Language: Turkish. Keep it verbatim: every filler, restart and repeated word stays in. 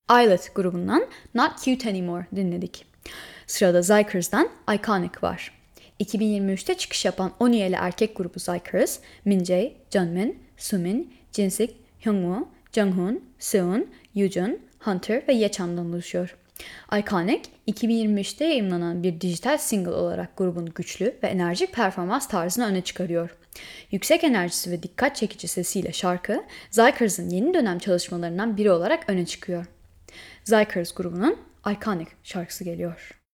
Islet grubundan Not Cute Anymore dinledik. Sırada Zykers'dan Iconic var. iki bin yirmi üçte çıkış yapan on üyeli erkek grubu Zykers, Minjae, Jeongmin, Sumin, Jinsik, Hyungwoo, Junghoon, Seon, Yoojun, Hunter ve Yechan'dan oluşuyor. Iconic, iki bin yirmi üçte yayımlanan bir dijital single olarak grubun güçlü ve enerjik performans tarzını öne çıkarıyor. Yüksek enerjisi ve dikkat çekici sesiyle şarkı, Zykers'ın yeni dönem çalışmalarından biri olarak öne çıkıyor. Zykers grubunun Iconic şarkısı geliyor.